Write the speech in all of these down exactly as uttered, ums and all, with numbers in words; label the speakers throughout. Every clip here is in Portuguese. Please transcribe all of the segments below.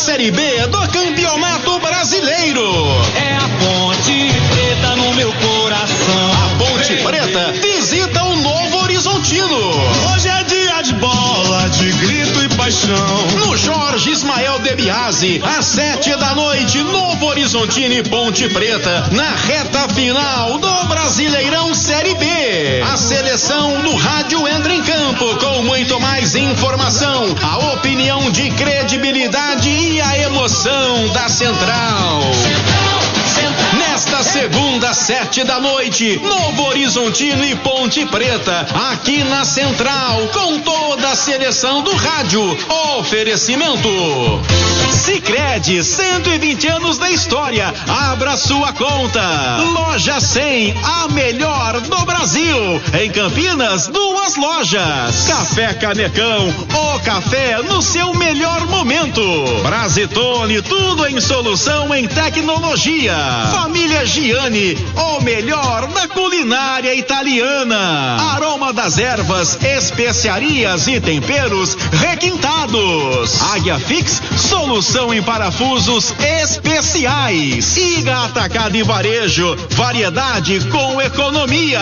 Speaker 1: Série B do Campeonato Brasileiro.
Speaker 2: É a Ponte Preta no meu coração.
Speaker 1: A Ponte Preta visita o Novo Horizontino.
Speaker 2: Hoje é dia de bola, de grito e paixão.
Speaker 1: No Jorge Ismael de Biasi, às sete da noite, Novo Horizontino e Ponte Preta, na reta final do Brasileirão Série B. A seleção do rádio entra em campo com muito mais informação, a opinião de credibilidade e a emoção da Central. Nesta segunda, sete da noite, Novo Horizontino e Ponte Preta, aqui na Central, com toda a seleção do rádio. Oferecimento Sicredi, cento e vinte anos da história. Abra sua conta. Loja cem, a melhor do Brasil. Em Campinas, duas lojas. Café Canecão, o café no seu melhor momento. Brasitone, tudo em solução em tecnologia. Família Giani, o melhor da culinária italiana. Aroma das ervas, especiarias e temperos requintados. Águia Fix, solução em parafusos especiais. Iga Atacado e Varejo, variedade com economia.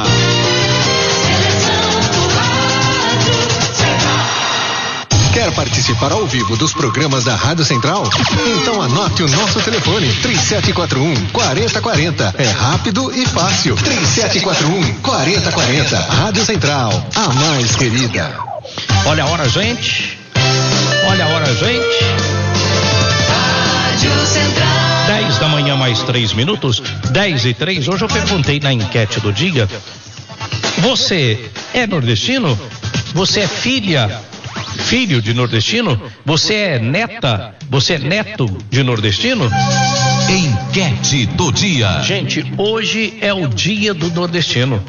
Speaker 3: Quer participar ao vivo dos programas da Rádio Central? Então anote o nosso telefone, três sete quatro um, quatro zero quatro zero. É rápido e fácil. três sete quatro um, quatro zero quatro zero. Rádio Central, a mais querida.
Speaker 4: Olha a hora, gente. Olha a hora, gente.
Speaker 2: Rádio Central.
Speaker 4: dez da manhã, mais três minutos. dez e três. Hoje eu perguntei na enquete do dia: você é nordestino? Você é filha? Filho de nordestino? Você é neta? Você é neto de nordestino?
Speaker 5: Enquete do dia.
Speaker 4: Gente, hoje é o dia do nordestino.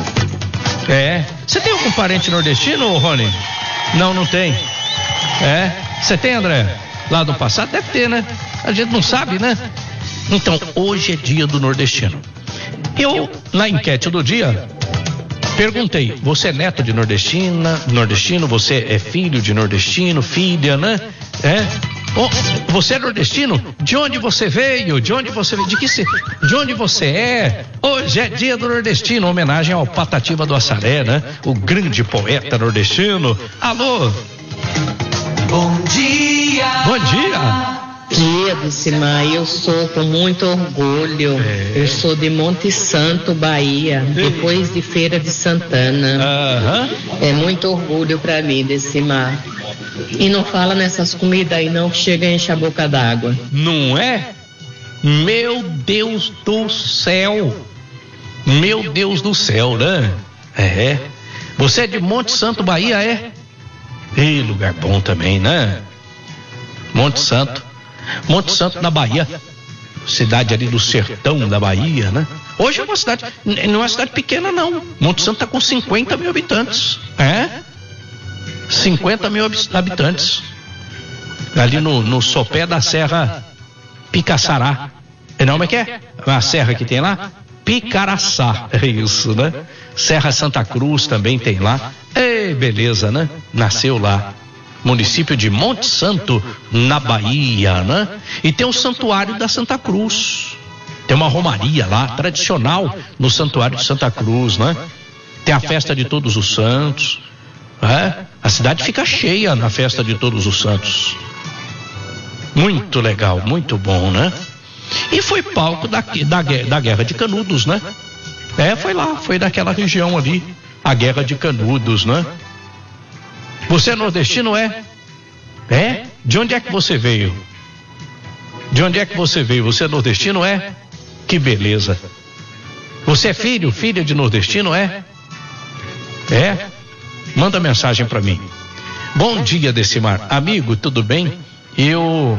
Speaker 4: É. Você tem algum parente nordestino, Rony? Não, não tem. É. Você tem, André? Lá do passado deve ter, né? A gente não sabe, né? Então, hoje é dia do nordestino. Eu, na enquete do dia, perguntei: você é neto de nordestina, nordestino? Você é filho de nordestino, filha, né? É? Oh, você é nordestino? De onde você veio? De onde você veio? De que se... De onde você é? Hoje é dia do nordestino, homenagem ao Patativa do Assaré, né? O grande poeta nordestino. Alô?
Speaker 2: Bom dia.
Speaker 4: Bom dia.
Speaker 6: Dia, Dulcimar, eu sou com muito orgulho. É. Eu sou de Monte Santo, Bahia, depois de Feira de Santana.
Speaker 4: Uhum.
Speaker 6: É muito orgulho pra mim, Dulcimar. E não fala nessas comidas aí não, que chega a encher a boca d'água.
Speaker 4: Não é? Meu Deus do céu. Meu Deus do céu, né? É. Você é de Monte Santo, Bahia, é? Ih, lugar bom também, né? Monte Santo. Monte Santo na Bahia, cidade ali do sertão da Bahia, né? Hoje é uma cidade, não é uma cidade pequena não. Monte Santo tá com cinquenta mil habitantes, é? cinquenta mil habitantes. Ali no, no sopé da Serra Picaçará. Não, como é que é? A serra que tem lá? Picaraçá, é isso, né? Serra Santa Cruz também tem lá. Ei, beleza, né? Nasceu lá. Município de Monte Santo, na Bahia, né? E tem o Santuário da Santa Cruz. Tem uma romaria lá, tradicional, no Santuário de Santa Cruz, né? Tem a festa de Todos os Santos, né? A cidade fica cheia na festa de Todos os Santos. Muito legal, muito bom, né? E foi palco da, da, da Guerra de Canudos, né? É, foi lá, foi daquela região ali, a Guerra de Canudos, né? Você é nordestino, é? É? De onde é que você veio? De onde é que você veio? Você é nordestino, é? Que beleza. Você é filho, filha de nordestino, é? É? Manda mensagem pra mim. Bom dia, Decimar. Amigo, tudo bem? Eu...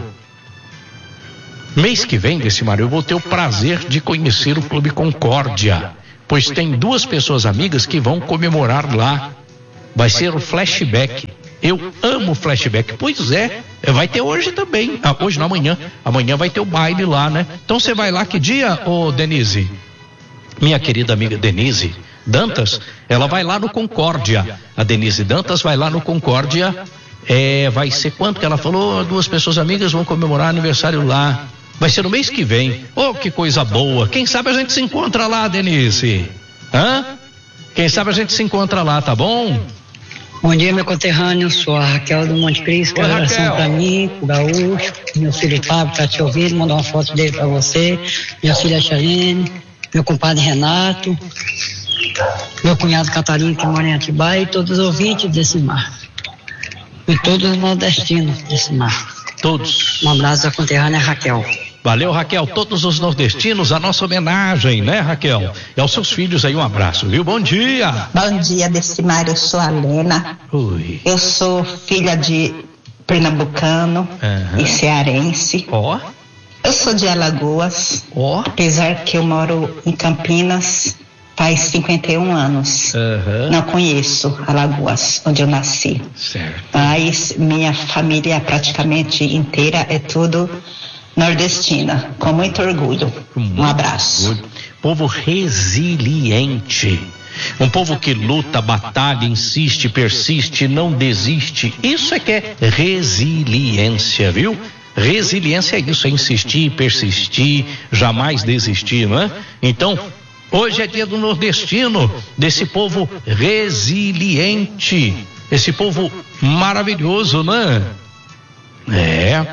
Speaker 4: Mês que vem, Decimar, eu vou ter o prazer de conhecer o Clube Concórdia, pois tem duas pessoas amigas que vão comemorar lá. Vai ser o flashback. Eu amo flashback. Pois é, vai ter hoje também. Ah, hoje não, amanhã. Amanhã vai ter o baile lá, né? Então você vai lá que dia, ô Denise? Minha querida amiga Denise Dantas, ela vai lá no Concórdia. A Denise Dantas vai lá no Concórdia É, vai ser quanto que ela falou? Duas pessoas amigas vão comemorar aniversário lá. Vai ser no mês que vem. Oh, que coisa boa. Quem sabe a gente se encontra lá, Denise? Hã? Quem sabe a gente se encontra lá, tá bom?
Speaker 7: Bom dia, meu conterrâneo. Sou a Raquel do Monte Cristo. Quero oração pra mim, pro Gaúcho. Meu filho Fábio tá te ouvindo. Mandar uma foto dele pra você. Minha filha Charlene. Meu compadre Renato. Meu cunhado Catarino, que mora em Atibaia. E todos os ouvintes desse mar. E todos os nordestinos desse mar.
Speaker 4: Todos.
Speaker 7: Um abraço da conterrânea Raquel.
Speaker 4: Valeu, Raquel. Todos os nordestinos, a nossa homenagem, né, Raquel? E aos seus filhos aí um abraço, viu? Bom dia.
Speaker 8: Bom dia, Decimar. Eu sou a Lena.
Speaker 4: Oi.
Speaker 8: Eu sou filha de pernambucano
Speaker 4: Uhum.
Speaker 8: e cearense.
Speaker 4: Ó.
Speaker 8: Eu sou de Alagoas.
Speaker 4: Ó.
Speaker 8: Apesar que eu moro em Campinas faz cinquenta e um anos.
Speaker 4: Uhum.
Speaker 8: Não conheço Alagoas, onde eu nasci.
Speaker 4: Certo.
Speaker 8: Mas minha família praticamente inteira é tudo nordestina, com muito orgulho. Um abraço.
Speaker 4: Orgulho. Povo resiliente. Um povo que luta, batalha, insiste, persiste, não desiste. Isso é que é resiliência, viu? Resiliência é isso, é insistir, persistir, jamais desistir, não é? Então, hoje é dia do nordestino, desse povo resiliente, esse povo maravilhoso, né? É.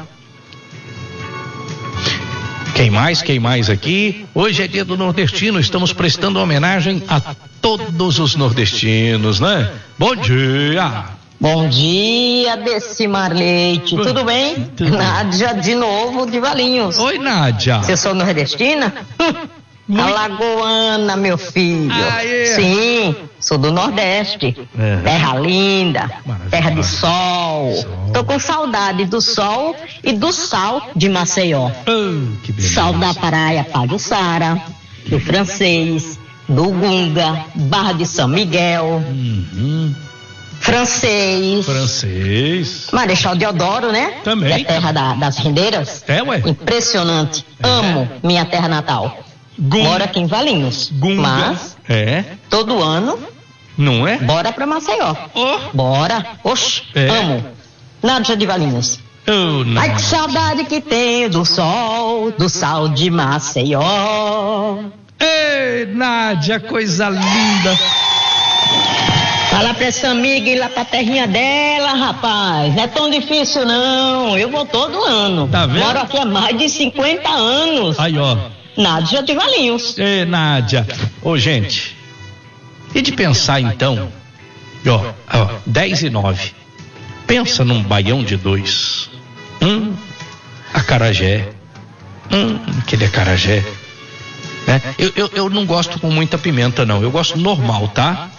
Speaker 4: Quem mais, quem mais aqui? Hoje é dia do nordestino, estamos prestando homenagem a todos os nordestinos, né? Bom dia!
Speaker 9: Bom dia, Decimar Leite, tudo bem?
Speaker 4: Tudo.
Speaker 9: Nádia de novo de Valinhos.
Speaker 4: Oi, Nádia.
Speaker 9: Você sou nordestina? Alagoana, meu filho.
Speaker 4: Ah, é?
Speaker 9: Sim, sou do Nordeste.
Speaker 4: É.
Speaker 9: Terra linda,
Speaker 4: Maravilha.
Speaker 9: terra de sol.
Speaker 4: Sol.
Speaker 9: Tô com saudade do sol e do sal de Maceió.
Speaker 4: Oh, que beleza.
Speaker 9: Sal da praia Pajuçara, do Francês, do Gunga, Barra de São Miguel,
Speaker 4: Uhum.
Speaker 9: Francês,
Speaker 4: Francês.
Speaker 9: Marechal Deodoro, né?
Speaker 4: Também.
Speaker 9: É terra da- das rendeiras.
Speaker 4: É, ué.
Speaker 9: Impressionante. Amo minha terra natal.
Speaker 4: Gun-
Speaker 9: Moro aqui em Valinhos.
Speaker 4: Gunga.
Speaker 9: Mas,
Speaker 4: É,
Speaker 9: todo ano,
Speaker 4: não é?
Speaker 9: bora pra Maceió.
Speaker 4: Oh.
Speaker 9: Bora. Oxe,
Speaker 4: É.
Speaker 9: amo. Nádia de Valinhos.
Speaker 4: Oh, não.
Speaker 9: Ai, que saudade que tenho do sol, do sal de Maceió.
Speaker 4: Ei, Nádia, coisa linda.
Speaker 9: Fala pra essa amiga ir lá pra terrinha dela, rapaz. Não é tão difícil, não. Eu vou todo ano.
Speaker 4: Tá vendo?
Speaker 9: Moro aqui há mais de cinquenta anos.
Speaker 4: Aí, ó.
Speaker 9: Nádia de Valinhos.
Speaker 4: Ei, Nádia. Ô, gente. E de pensar, então, ó, ó, dez e nove. Pensa num baião de dois. Hum, acarajé. Hum, aquele acarajé. Né? Eu, eu, eu não gosto com muita pimenta, não. Eu gosto normal, tá?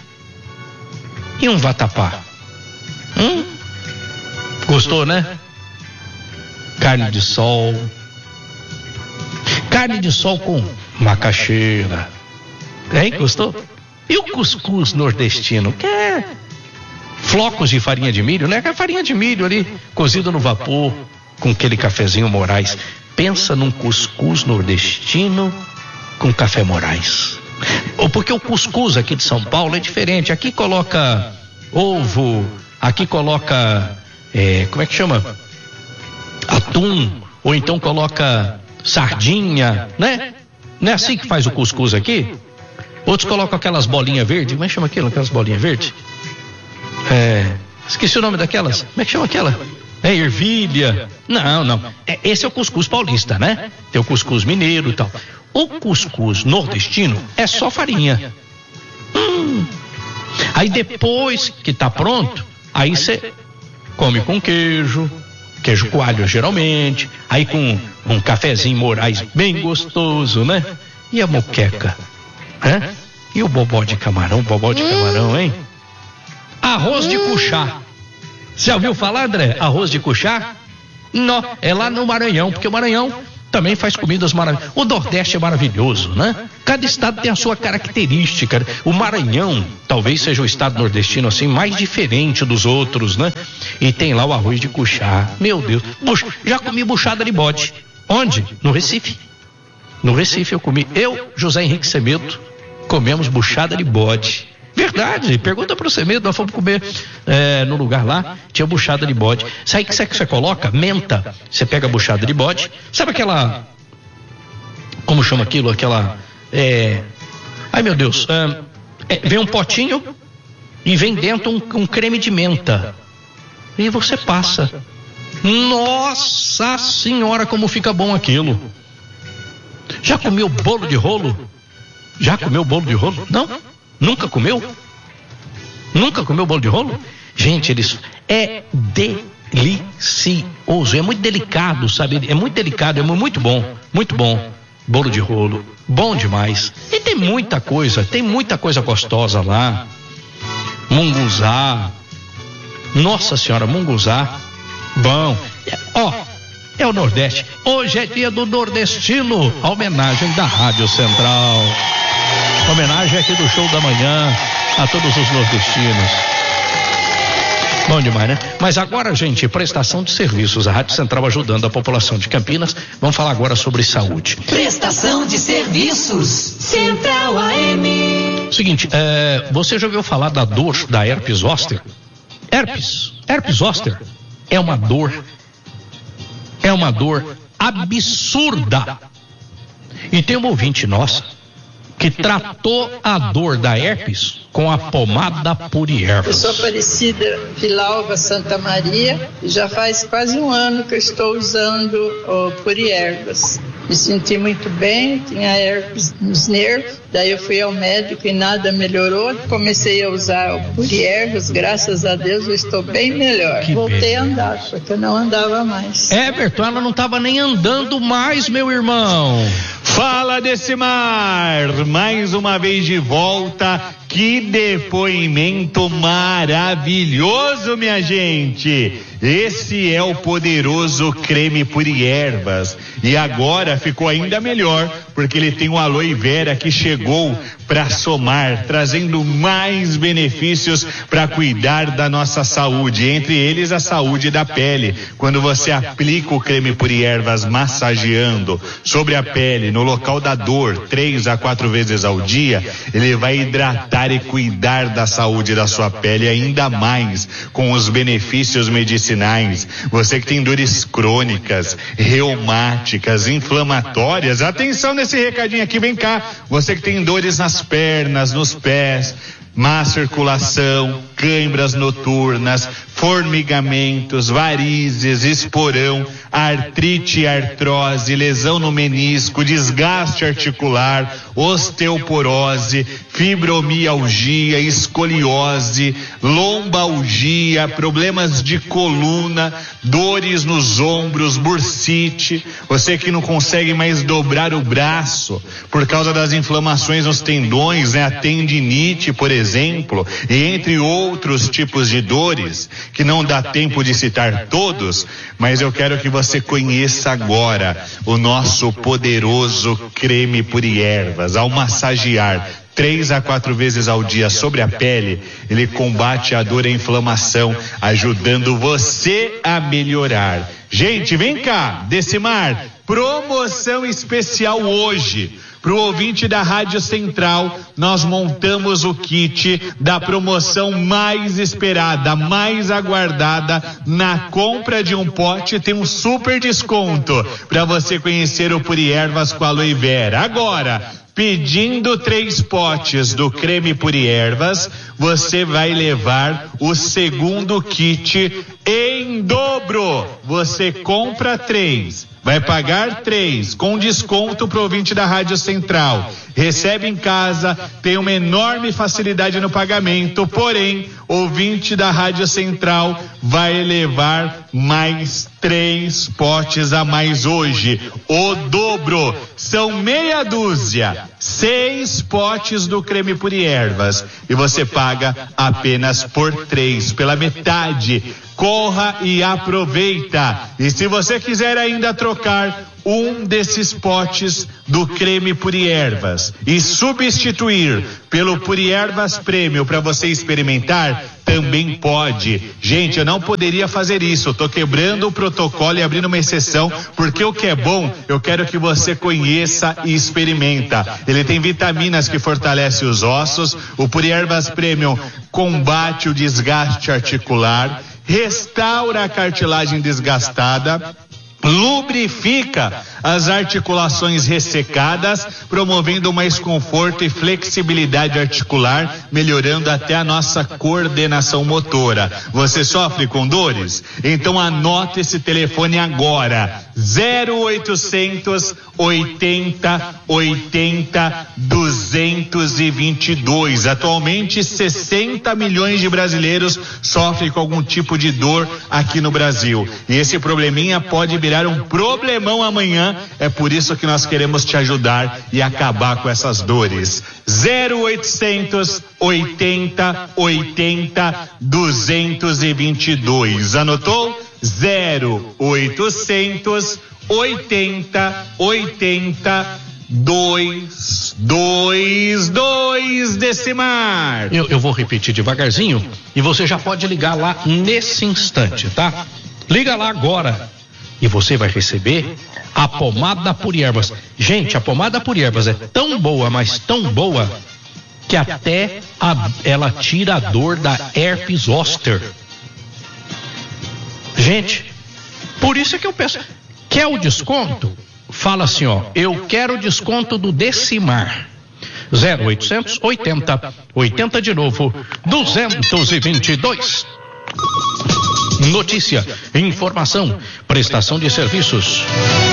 Speaker 4: E um vatapá? Hum? Gostou, né? Carne de sol. Carne de sol com macaxeira. Hein? Gostou? E o cuscuz nordestino, que é flocos de farinha de milho, né? Que é farinha de milho ali, cozido no vapor, com aquele cafezinho Moraes. Pensa num cuscuz nordestino com café Moraes. Ou porque o cuscuz aqui de São Paulo é diferente. Aqui coloca ovo, aqui coloca, é, como é que chama? Atum, ou então coloca sardinha, né? Não é assim que faz o cuscuz aqui? Outros colocam aquelas bolinhas verdes, como é que chama aquilo? Aquelas bolinhas verdes? É, esqueci o nome daquelas. Como é que chama aquela? É ervilha. Não, não. É, esse é o cuscuz paulista, né? Tem o cuscuz mineiro e tal. O cuscuz nordestino é só farinha. Hum. Aí depois que tá pronto, aí você come com queijo, queijo coalho geralmente, aí com um cafezinho Moraes bem gostoso, né? E a moqueca, né? E o bobó de camarão, bobó de camarão, hein? Arroz de cuchá. Já ouviu falar, André? Arroz de cuchá? Não, é lá no Maranhão, porque o Maranhão também faz comidas maravilhosas. O Nordeste é maravilhoso, né? Cada estado tem a sua característica. O Maranhão talvez seja o estado nordestino assim mais diferente dos outros, né? E tem lá o arroz de cuchá. Meu Deus, Buxa, já comi buchada de bode. Onde? No Recife. No Recife eu comi. Eu, José Henrique Semedo, comemos buchada de bode. Verdade, pergunta pra você mesmo. Nós fomos comer é, no lugar lá, tinha buchada de bode. Sabe o que você coloca? Menta. Você pega a buchada de bode, sabe aquela, como chama aquilo? Aquela, é, ai meu Deus, é, é, vem um potinho e vem dentro um, um creme de menta. E você passa. Nossa senhora, como fica bom aquilo. Já comeu bolo de rolo? Já comeu bolo de rolo? Não? Nunca comeu? Nunca comeu bolo de rolo? Gente, eles é delicioso, é muito delicado, sabe? É muito delicado, é muito bom, muito bom. Bolo de rolo, bom demais. E tem muita coisa, tem muita coisa gostosa lá. Munguzá. Nossa senhora, munguzá. Bom. Ó, é o Nordeste. Hoje é dia do nordestino. A homenagem da Rádio Central. Homenagem aqui do show da manhã a todos os nordestinos. Bom demais, né? Mas agora, gente, prestação de serviços. A Rádio Central ajudando a população de Campinas. Vamos falar agora sobre saúde.
Speaker 10: Prestação de serviços. Central A M.
Speaker 4: Seguinte, é, você já ouviu falar da dor da herpes zoster? Herpes, herpes zoster é uma dor, é uma dor absurda. E tem um ouvinte nossa que tratou a dor da herpes com a pomada Puriervas.
Speaker 11: Eu sou Aparecida Vilalva Santa Maria e já faz quase um ano que eu estou usando o Puriervas. Me senti muito bem, tinha herpes nos nervos, daí eu fui ao médico e nada melhorou. Comecei a usar o Puriervas, graças a Deus eu estou bem melhor. Que Voltei bem. a andar, só que eu não andava mais.
Speaker 4: Everton, ela não estava nem andando mais, meu irmão.
Speaker 2: Fala, Decimar, mais uma vez de volta. Que depoimento maravilhoso, minha gente. Esse é o poderoso creme Puriervas. E agora ficou ainda melhor, porque ele tem o aloe vera que chegou para somar, trazendo mais benefícios para cuidar da nossa saúde, entre eles a saúde da pele. Quando você aplica o creme Puriervas massageando sobre a pele, no local da dor, três a quatro vezes ao dia, ele vai hidratar e cuidar da saúde da sua pele ainda mais com os benefícios medicinais. Você que tem dores crônicas, reumáticas, inflamatórias, atenção nesse recadinho aqui, vem cá. Você que tem dores nas pernas, nos pés, má circulação, câimbras noturnas, formigamentos, varizes, esporão, artrite e artrose, lesão no menisco, desgaste articular, osteoporose, fibromialgia, escoliose, lombalgia, problemas de coluna, dores nos ombros, bursite, você que não consegue mais dobrar o braço por causa das inflamações nos tendões, né? A tendinite, por exemplo, e entre outros tipos de dores, que não dá tempo de citar todos, mas eu quero que você conheça agora o nosso poderoso creme Puriervas. Ao massagear três a quatro vezes ao dia sobre a pele, ele combate a dor e a inflamação, ajudando você a melhorar. Gente, vem cá, Decimar, promoção especial hoje. Para o ouvinte da Rádio Central, nós montamos o kit da promoção mais esperada, mais aguardada. Na compra de um pote tem um super desconto para você conhecer o Puriervas com aloe vera. Agora, pedindo três potes do creme Puriervas, você vai levar o segundo kit em dobro. Você compra três, vai pagar três, com desconto pro ouvinte da Rádio Central. Recebe em casa, tem uma enorme facilidade no pagamento, porém, ouvinte da Rádio Central vai levar mais três potes a mais hoje. O dobro, são meia dúzia, seis potes do creme Puriervas. E você paga apenas por três, pela metade. Corra e aproveita. E se você quiser ainda trocar um desses potes do creme Puriervas e substituir pelo Puriervas Premium para você experimentar, também pode. Gente, eu não poderia fazer isso. Eu tô quebrando o protocolo e abrindo uma exceção, porque o que é bom, eu quero que você conheça e experimenta. Ele tem vitaminas que fortalecem os ossos. O Puriervas Premium combate o desgaste articular, restaura a cartilagem desgastada, lubrifica as articulações ressecadas, promovendo mais conforto e flexibilidade articular, melhorando até a nossa coordenação motora. Você sofre com dores? Então anota esse telefone agora: zero oitocentos oitenta oitenta duzentos e vinte e dois. Atualmente sessenta milhões de brasileiros sofrem com algum tipo de dor aqui no Brasil. E esse probleminha pode virar um problemão amanhã. É por isso que nós queremos te ajudar e acabar com essas dores. zero oitocentos oitenta oitenta duzentos e vinte e dois. Anotou? zero oitocentos oitenta oitenta dois dois dois Decimar.
Speaker 4: Eu, eu vou repetir devagarzinho e você já pode ligar lá nesse instante, tá? Liga lá agora e você vai receber a pomada Puriervas. Gente, a pomada Puriervas é tão boa, mas tão boa, que até a, ela tira a dor da herpes zoster. Gente, por isso é que eu peço. Quer o desconto? Fala assim, ó, eu quero o desconto do Decimar. zero oitocentos oitenta oitenta de novo duzentos e vinte e dois. Notícia, informação, prestação de serviços.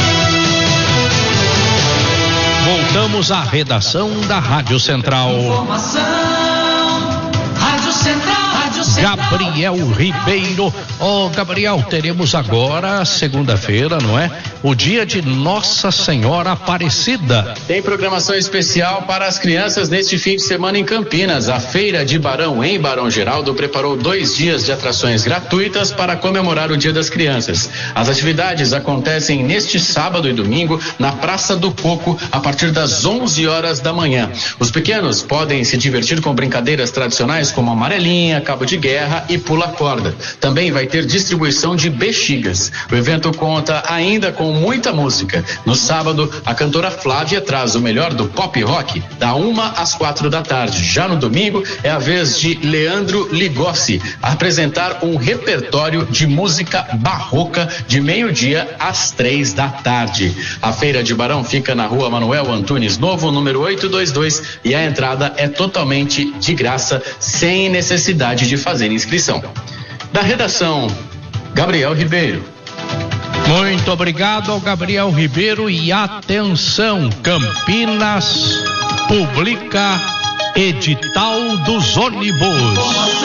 Speaker 4: Voltamos à redação da Rádio Central.
Speaker 10: Informação, Rádio Central.
Speaker 4: Gabriel Ribeiro. Ó, oh, Gabriel, teremos agora, segunda-feira, não é? O dia de Nossa Senhora Aparecida.
Speaker 12: Tem programação especial para as crianças neste fim de semana em Campinas. A Feira de Barão, em Barão Geraldo, preparou dois dias de atrações gratuitas para comemorar o Dia das Crianças. As atividades acontecem neste sábado e domingo na Praça do Coco, a partir das onze horas da manhã. Os pequenos podem se divertir com brincadeiras tradicionais como amarelinha, cabo de guerra e pula-corda. Também vai ter distribuição de bexigas. O evento conta ainda com muita música. No sábado, a cantora Flávia traz o melhor do pop rock, da uma às quatro da tarde. Já no domingo, é a vez de Leandro Ligossi apresentar um repertório de música barroca de meio-dia às três da tarde. A Feira de Barão fica na rua Manuel Antunes Novo, número oitocentos e vinte e dois, e a entrada é totalmente de graça, sem necessidade de fazer inscrição. Da redação, Gabriel Ribeiro.
Speaker 4: Muito obrigado ao Gabriel Ribeiro e atenção, Campinas publica edital dos ônibus.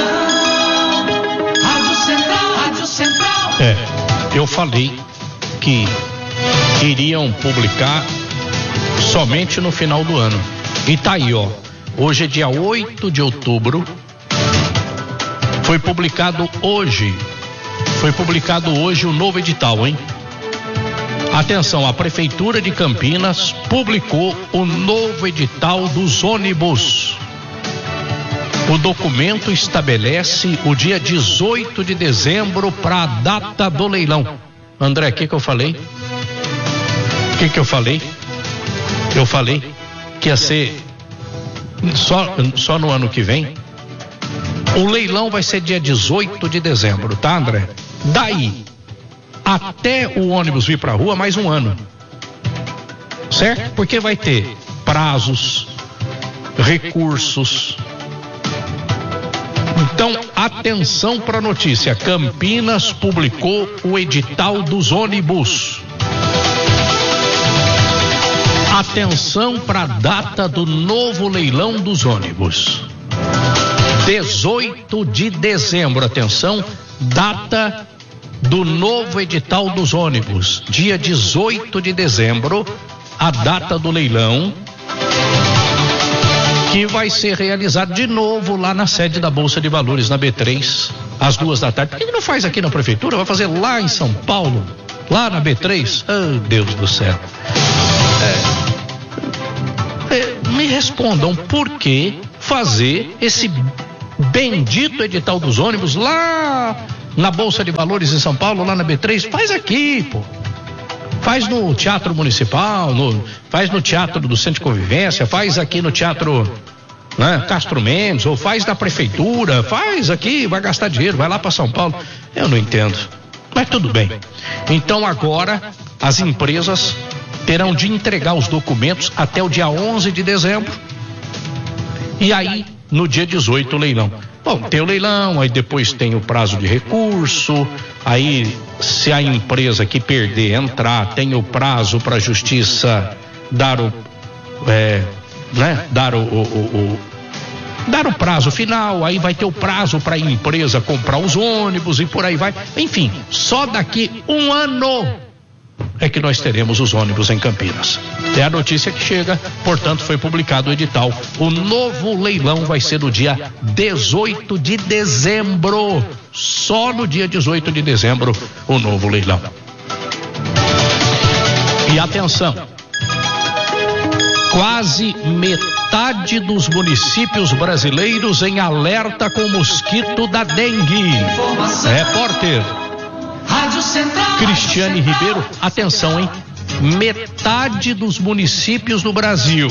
Speaker 10: Rádio Central, Rádio Central.
Speaker 4: É, eu falei que iriam publicar somente no final do ano. E tá aí, ó. Hoje é dia oito de outubro. Foi publicado hoje, foi publicado hoje o novo edital, hein? Atenção, a Prefeitura de Campinas publicou o novo edital dos ônibus. O documento estabelece o dia dezoito de dezembro para a data do leilão. André, o que que eu falei? O que que eu falei? Eu falei que ia ser só, só no ano que vem. O leilão vai ser dia dezoito de dezembro, tá, André? Daí até o ônibus vir pra rua, mais um ano. Certo? Porque vai ter prazos, recursos. Então, atenção para a notícia. Campinas publicou o edital dos ônibus. Atenção para a data do novo leilão dos ônibus. dezoito de dezembro, atenção, data do novo edital dos ônibus. Dia dezoito de dezembro, a data do leilão, que vai ser realizado de novo lá na sede da Bolsa de Valores, na B três, às duas da tarde. Por que não faz aqui na prefeitura? Vai fazer lá em São Paulo? lá na B três. Oh, Deus do céu. É, é, me respondam, por que fazer esse bendito edital dos ônibus lá na Bolsa de Valores em São Paulo, lá na B três? Faz aqui, pô. Faz no Teatro Municipal, no, faz no Teatro do Centro de Convivência, faz aqui no Teatro, né, Castro Mendes, ou faz da Prefeitura, faz aqui, vai gastar dinheiro, vai lá para São Paulo. Eu não entendo, mas tudo bem. Então agora as empresas terão de entregar os documentos até o dia onze de dezembro, e aí no dia dezoito o leilão. Bom, tem o leilão, aí depois tem o prazo de recurso, aí se a empresa que perder entrar, tem o prazo para a justiça dar o, é, né, dar o, o, o, o dar o prazo final, aí vai ter o prazo para a empresa comprar os ônibus e por aí vai. Enfim, só daqui um ano é que nós teremos os ônibus em Campinas. É a notícia que chega, portanto foi publicado o edital. O novo leilão vai ser no dia dezoito de dezembro. Só no dia dezoito de dezembro o novo leilão. E atenção, quase metade dos municípios brasileiros em alerta com o mosquito da dengue. Repórter
Speaker 10: Rádio Central.
Speaker 4: Cristiane Ribeiro, atenção, hein? Metade dos municípios do Brasil,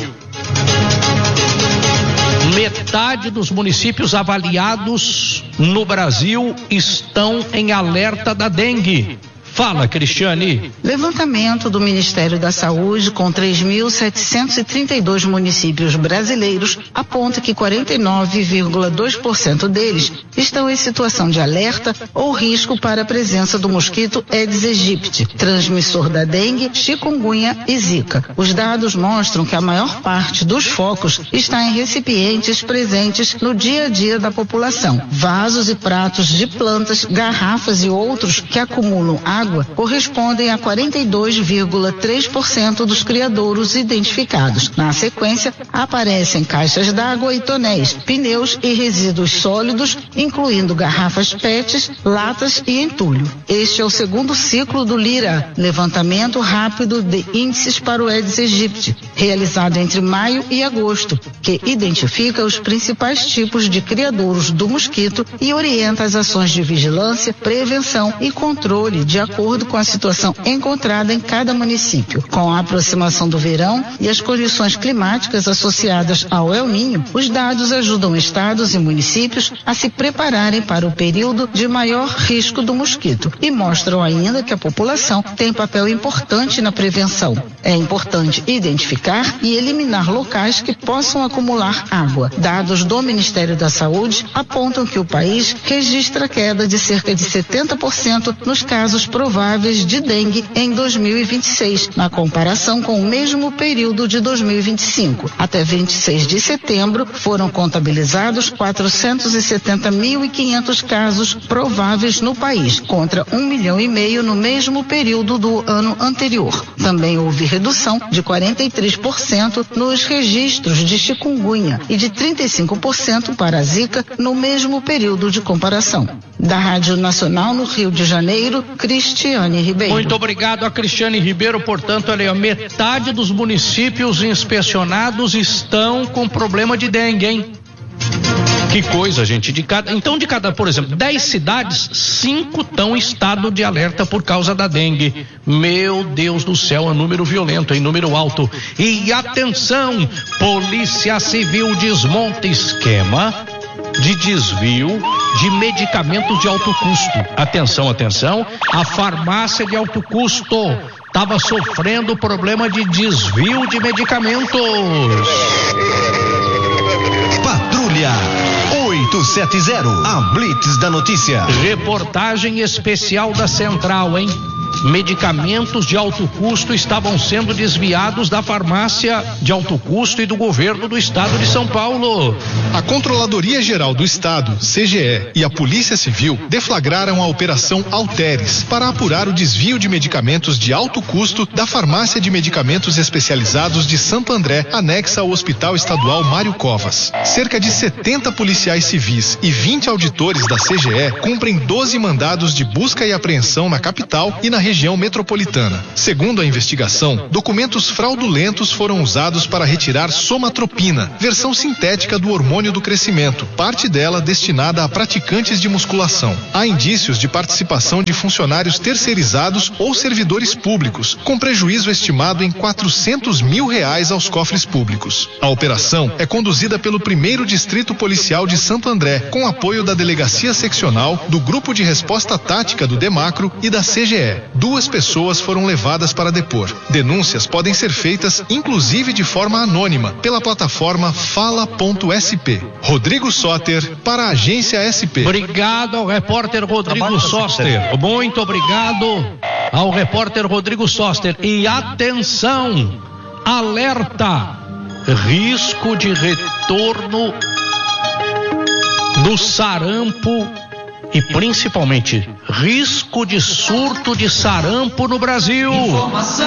Speaker 4: metade dos municípios avaliados no Brasil estão em alerta da dengue. Fala, Cristiane.
Speaker 13: Levantamento do Ministério da Saúde com três mil setecentos e trinta e dois municípios brasileiros aponta que quarenta e nove vírgula dois por cento deles estão em situação de alerta ou risco para a presença do mosquito Aedes aegypti, transmissor da dengue, chikungunya e zika. Os dados mostram que a maior parte dos focos está em recipientes presentes no dia a dia da população. Vasos e pratos de plantas, garrafas e outros que acumulam água água correspondem a quarenta e dois vírgula três por cento dos criadouros identificados. Na sequência, aparecem caixas d'água e tonéis, pneus e resíduos sólidos, incluindo garrafas P E Ts, latas e entulho. Este é o segundo ciclo do LIRA, Levantamento Rápido de Índices para o Aedes aegypti, realizado entre maio e agosto, que identifica os principais tipos de criadouros do mosquito e orienta as ações de vigilância, prevenção e controle de acordo com a situação encontrada em cada município. Com a aproximação do verão e as condições climáticas associadas ao El Niño, os dados ajudam estados e municípios a se prepararem para o período de maior risco do mosquito e mostram ainda que a população tem papel importante na prevenção. É importante identificar e eliminar locais que possam acumular água. Dados do Ministério da Saúde apontam que o país registra queda de cerca de setenta por cento nos casos prováveis de dengue em dois mil e vinte e seis, na comparação com o mesmo período de dois mil e vinte e cinco. Até vinte e seis de setembro, foram contabilizados quatrocentos e setenta mil e quinhentos casos prováveis no país, contra um milhão e meio no mesmo período do ano anterior. Também houve redução de quarenta e três por cento nos registros de chikungunya e de trinta e cinco por cento para a zika no mesmo período de comparação. Da Rádio Nacional no Rio de Janeiro, Cristiane Ribeiro.
Speaker 4: Muito obrigado a Cristiane Ribeiro. Portanto, olha, a metade dos municípios inspecionados estão com problema de dengue, hein? Que coisa, gente. De cada, então, de cada, por exemplo, dez cidades, cinco estão em estado de alerta por causa da dengue. Meu Deus do céu, é um número violento, em número alto. E atenção, Polícia Civil desmonta esquema de desvio de medicamentos de alto custo. Atenção, atenção, a farmácia de alto custo estava sofrendo problema de desvio de medicamentos.
Speaker 3: Patrulha oito sete zero, a Blitz da Notícia.
Speaker 4: Reportagem especial da Central, hein? Medicamentos de alto custo estavam sendo desviados da farmácia de alto custo e do governo do estado de São Paulo.
Speaker 14: A Controladoria Geral do Estado, C G E, e a Polícia Civil deflagraram a Operação Alteres para apurar o desvio de medicamentos de alto custo da Farmácia de Medicamentos Especializados de Santo André, anexa ao Hospital Estadual Mário Covas. Cerca de setenta policiais civis e vinte auditores da C G E cumprem doze mandados de busca e apreensão na capital e na região metropolitana. Segundo a investigação, documentos fraudulentos foram usados para retirar somatropina, versão sintética do hormônio do crescimento, parte dela destinada a praticantes de musculação. Há indícios de participação de funcionários terceirizados ou servidores públicos, com prejuízo estimado em quatrocentos mil reais aos cofres públicos. A operação é conduzida pelo primeiro Distrito Policial de Santo André, com apoio da Delegacia Seccional, do Grupo de Resposta Tática do Demacro e da C G E. Duas pessoas foram levadas para depor. Denúncias podem ser feitas, inclusive de forma anônima, pela plataforma fala ponto s p. Rodrigo Soter, para a Agência S P.
Speaker 4: Obrigado ao repórter Rodrigo Soster. Muito obrigado ao repórter Rodrigo Soster. E atenção, alerta, risco de retorno do sarampo e principalmente risco de surto de sarampo no Brasil.
Speaker 10: Informação,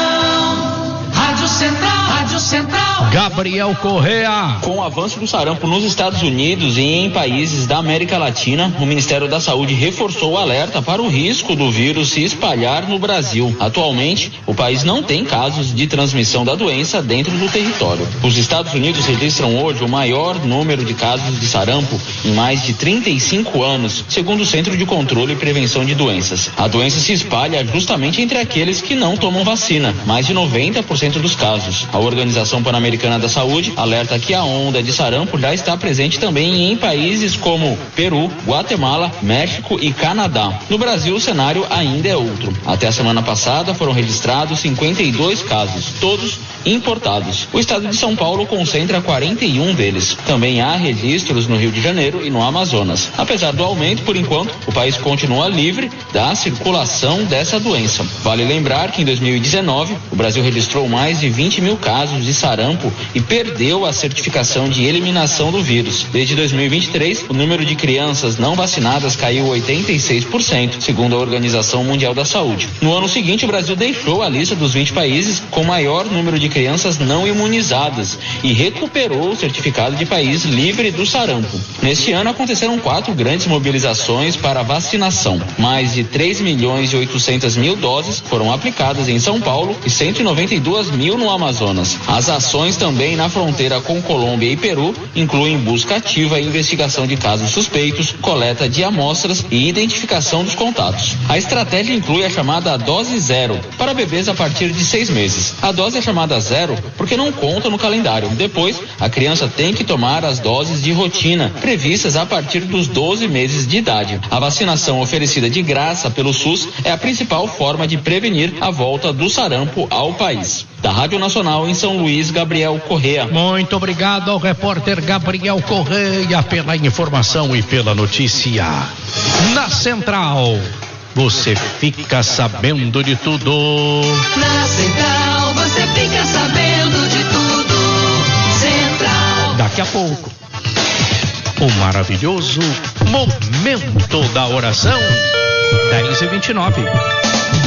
Speaker 10: Rádio Central, Rádio Central.
Speaker 4: Gabriel Correa.
Speaker 15: Com o avanço do sarampo nos Estados Unidos e em países da América Latina, o Ministério da Saúde reforçou o alerta para o risco do vírus se espalhar no Brasil. Atualmente, o país não tem casos de transmissão da doença dentro do território. Os Estados Unidos registram hoje o maior número de casos de sarampo em mais de trinta e cinco anos, segundo o Centro de Controle e Prevenção de Doenças. A doença se espalha justamente entre aqueles que não tomam vacina, mais de noventa por cento dos casos. A Organização Pan-Americana da Saúde alerta que a onda de sarampo já está presente também em países como Peru, Guatemala, México e Canadá. No Brasil, o cenário ainda é outro. Até a semana passada foram registrados cinquenta e dois casos, todos importados. O estado de São Paulo concentra quarenta e um deles. Também há registros no Rio de Janeiro e no Amazonas. Apesar do aumento, por enquanto, o país continua livre da circulação dessa doença. Vale lembrar que em dois mil e dezenove, o Brasil registrou mais de vinte mil casos de sarampo e perdeu a certificação de eliminação do vírus. Desde dois mil e vinte e três, o número de crianças não vacinadas caiu oitenta e seis por cento, segundo a Organização Mundial da Saúde. No ano seguinte, o Brasil deixou a lista dos vinte países com maior número de crianças não imunizadas e recuperou o certificado de país livre do sarampo. Neste ano, aconteceram quatro grandes mobilizações para vacinação. Mais de três milhões e oitocentas mil doses foram aplicadas em São Paulo e cento e noventa e duas mil no Amazonas. As ações também na fronteira com Colômbia e Peru incluem busca ativa e investigação de casos suspeitos, coleta de amostras e identificação dos contatos. A estratégia inclui a chamada dose zero para bebês a partir de seis meses. A dose é chamada zero porque não conta no calendário. Depois, a criança tem que tomar as doses de rotina previstas a partir dos doze meses de idade. A vacinação oferecida de graça pelo SUS é a principal forma de prevenir a volta do sarampo ao país. Da Rádio Nacional em São Luís, Gabriel Correa.
Speaker 4: Muito obrigado ao repórter Gabriel Correa pela informação e pela notícia. Na Central, você fica sabendo de tudo.
Speaker 10: Na Central, você fica sabendo de tudo. Central.
Speaker 4: Daqui a pouco, o maravilhoso Momento da Oração, dez e vinte e nove.